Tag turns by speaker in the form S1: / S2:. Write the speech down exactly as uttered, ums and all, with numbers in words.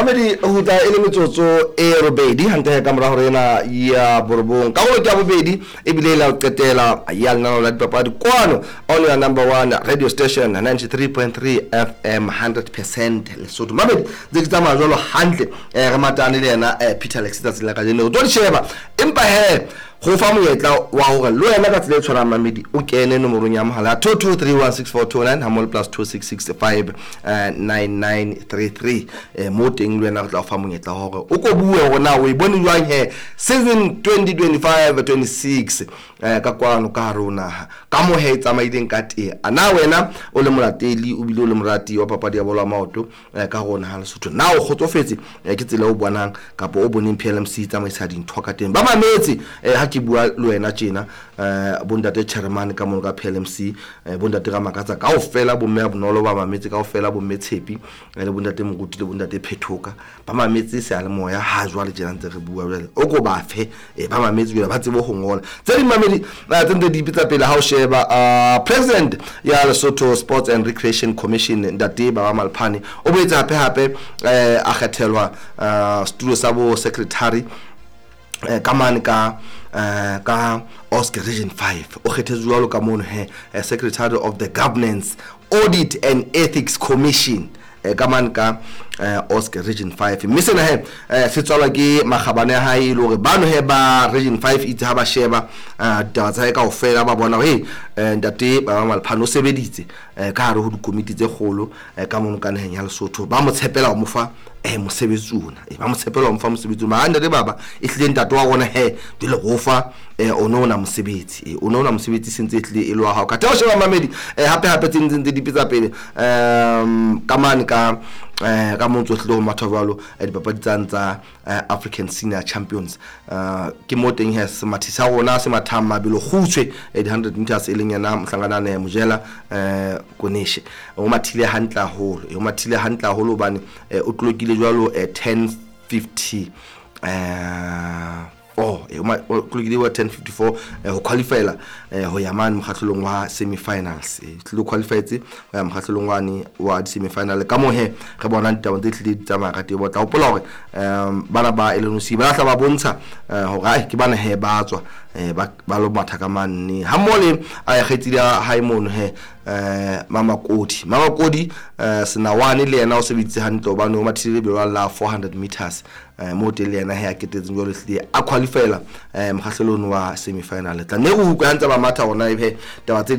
S1: Mamedi ho tla ele metsotso e robedi hante ka mora hore na ya borbong ka ho tla bobedi e bile la qetela ya lena la dipapadi kwano on your number one radio station ninety-three point three F M one hundred percent Lesotho. Mamedi di tsama jwalo hantle e re matane le yena Peter Alex tsa tsela ka jeno do di sheba empa he go fa moetla wa hore lo yena ka tsela tshwana Mamedi o kene nomorong ya mohala two two three one six four two nine hamol plus two six six five nine nine three three mo teng le yena tla fa moetla hore o ko bue hore na o e bone jwang he season twenty twenty-five twenty-six ka kwano ka rona ka mo he tsamaileng ka te ana wena o le molateli o bile o le morati wa papadi ya bola maoto ka rona ha Lesotho na o khotsofetse ke tsela o bonang ka bo o boneng P L M C tsamaisa dintho ka teng ba mametse ha ke bua le wena tjena bondate chairman ka mona ka P L M C bondate ga makatsa ka ofela bo mme bonolo ba mametse ka ofela bo mmetshepi le bondate moruti le bondate Phethoka ba mametse se a le moya ha jwa le tjena ntse re bua jwale o ko ba fe ba mametse jwale ba tsebo ho ngola tse di mamedi tsente di pitsa pele ha o sheba president ya Lesotho Sports and Recreation Commission ndate ba Malphane o boetse hape hape a kgethelwa studio sa bo secretary kamane ka ka Oscar Region five o khethezwa lo ka mono he secretary of the Governance Audit and Ethics Commission kamane ka Oscar Region five misena he fitswala ke magabane ha e lo re bano he ba Region five itse ha ba sheba datsa ka ofela ba bona he ndate ba Malphane o sebeditse ka hare ho di committee tse kgolo ka mono ka naheng ya Lesotho ba mo tshepela o mo fa eh mosebetsi una e ba mo tshepela o mo fa mosebetsi ma ande baba e hlile ntate wa gona he di le go fa o no na mosebetsi o no na mosebetsi sentse hlile e lo ha ka tao sheba Mamedi hape hape tse di pitsa pele um kamane ka ka montso hlilo mathobalo e di papadi tsa African Senior Champions ke mo teng he se mathisa gona se mathama bilo khutswe di one hundred meters e leng yana mhlangana ya Mojela Koneshe o mathile hantla holo o mathile hantla holo bane o tlokile jwalo ten fifty oh e ma tlokile wa ten fifty-four ho qualifyela ho ya man mokgahlelong wa semi-finals e tlo qualifietse ho ya mokgahlelong wa ni wa semi-final ka mo he re bona ntaba tse tlile tsamaya ka te botla o pola hore um bana ba elenusi ba tla ba bontsha hore ai ke bana he ba tswa ba lo matha ka manne ha mole a ya khetsile ha imono he mama Kodi mama Kodi sena one le yena o sebitse hantle ba no mathile be la four hundred meters mo tele yena he a ketetse jole hlile a qualifyela mokgahlelong wa semi-final tla ne go go ka ntse ba matha ona e be taba tse